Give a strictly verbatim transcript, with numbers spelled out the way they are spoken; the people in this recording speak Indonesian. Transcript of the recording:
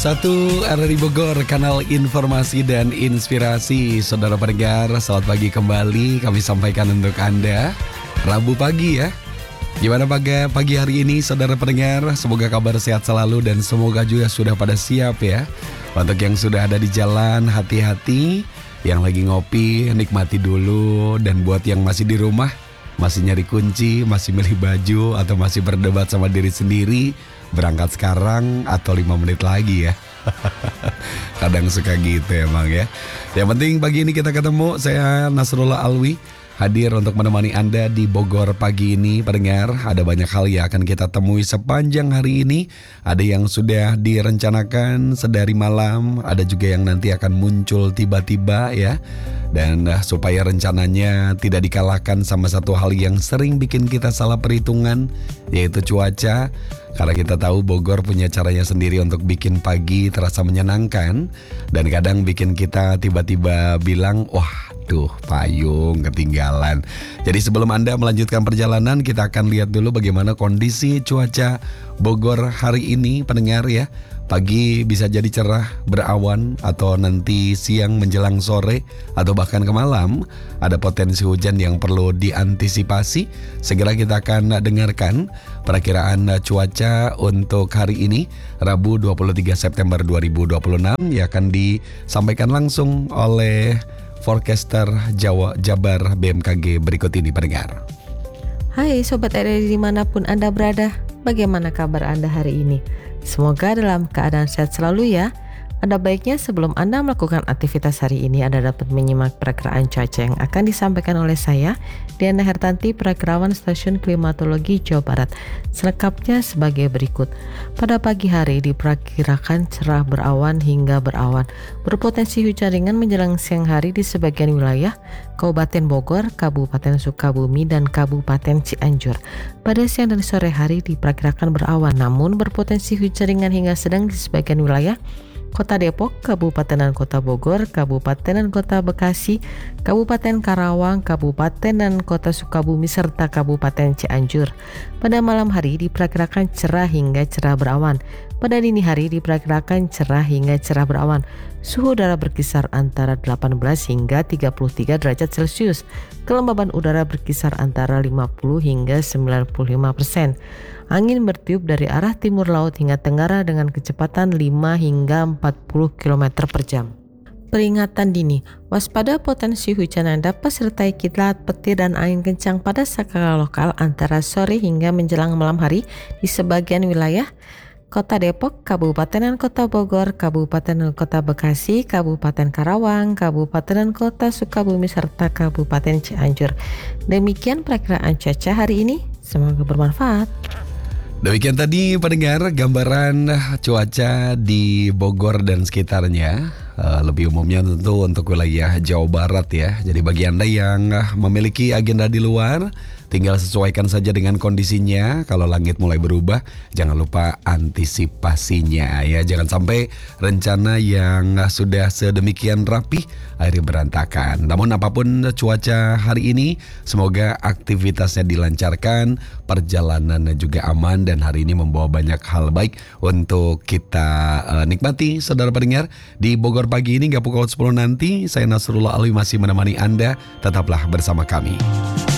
satu R R I Bogor, kanal informasi dan inspirasi. Saudara pendengar, selamat pagi kembali kami sampaikan untuk Anda Rabu pagi ya. Gimana pagi, pagi hari ini saudara pendengar? Semoga kabar sehat selalu dan semoga juga sudah pada siap ya. Untuk yang sudah ada di jalan, hati-hati. Yang lagi ngopi, nikmati dulu. Dan buat yang masih di rumah, masih nyari kunci, masih milih baju, atau masih berdebat sama diri sendiri, berangkat sekarang atau lima menit lagi ya. Kadang suka gitu emang ya. Yang penting pagi ini kita ketemu. Saya Nasrullah Alwi, hadir untuk menemani Anda di Bogor pagi ini. Pendengar, ada banyak hal yang akan kita temui sepanjang hari ini. Ada yang sudah direncanakan sedari malam, ada juga yang nanti akan muncul tiba-tiba ya. Dan uh, supaya rencananya tidak dikalahkan sama satu hal yang sering bikin kita salah perhitungan, yaitu cuaca. Karena kita tahu Bogor punya caranya sendiri untuk bikin pagi terasa menyenangkan. Dan kadang bikin kita tiba-tiba bilang, wah tuh payung ketinggalan. Jadi sebelum Anda melanjutkan perjalanan, kita akan lihat dulu bagaimana kondisi cuaca Bogor hari ini pendengar ya. Pagi bisa jadi cerah, berawan, atau nanti siang menjelang sore, atau bahkan ke malam ada potensi hujan yang perlu diantisipasi. Segera kita akan dengarkan perakiraan cuaca untuk hari ini, Rabu dua puluh tiga September dua ribu dua puluh enam, yang akan disampaikan langsung oleh forecaster Jawa Jabar B M K G berikut ini pendengar. Hai Sobat R R I dimanapun Anda berada, bagaimana kabar Anda hari ini? Semoga dalam keadaan sehat selalu ya. Ada baiknya sebelum Anda melakukan aktivitas hari ini, Anda dapat menyimak perakiraan cuaca yang akan disampaikan oleh saya, Diana Hertanti, Perakirawan Stasiun Klimatologi Jawa Barat. Selengkapnya sebagai berikut. Pada pagi hari diperkirakan cerah berawan hingga berawan, berpotensi hujan ringan menjelang siang hari di sebagian wilayah Kabupaten Bogor, Kabupaten Sukabumi, dan Kabupaten Cianjur. Pada siang dan sore hari diperkirakan berawan, namun berpotensi hujan ringan hingga sedang di sebagian wilayah Kota Depok, Kabupaten dan Kota Bogor, Kabupaten dan Kota Bekasi, Kabupaten Karawang, Kabupaten dan Kota Sukabumi, serta Kabupaten Cianjur. Pada malam hari diperkirakan cerah hingga cerah berawan. Pada dini hari diperkirakan cerah hingga cerah berawan. Suhu udara berkisar antara delapan belas hingga tiga puluh tiga derajat Celcius. Kelembaban udara berkisar antara lima puluh hingga sembilan puluh lima persen. Angin bertiup dari arah timur laut hingga tenggara dengan kecepatan lima hingga empat puluh kilometer per jam. Peringatan dini, waspada potensi hujan yang dapat sertai kilat, petir, dan angin kencang pada skala lokal antara sore hingga menjelang malam hari di sebagian wilayah Kota Depok, Kabupaten dan Kota Bogor, Kabupaten dan Kota Bekasi, Kabupaten Karawang, Kabupaten dan Kota Sukabumi, serta Kabupaten Cianjur. Demikian perakiraan cuaca hari ini, semoga bermanfaat. Demikian tadi pendengar gambaran cuaca di Bogor dan sekitarnya. Uh, lebih umumnya tentu untuk wilayah Jawa Barat ya. Jadi bagi Anda yang memiliki agenda di luar, tinggal sesuaikan saja dengan kondisinya. Kalau langit mulai berubah, jangan lupa antisipasinya ya. Jangan sampai rencana yang sudah sedemikian rapi akhirnya berantakan. Namun apapun cuaca hari ini, semoga aktivitasnya dilancarkan, perjalanan juga aman, dan hari ini membawa banyak hal baik untuk kita uh, nikmati. Saudara pendengar, di Bogor pagi ini hingga pukul sepuluh nanti, saya Nasrullah Alwi masih menemani Anda. Tetaplah bersama kami.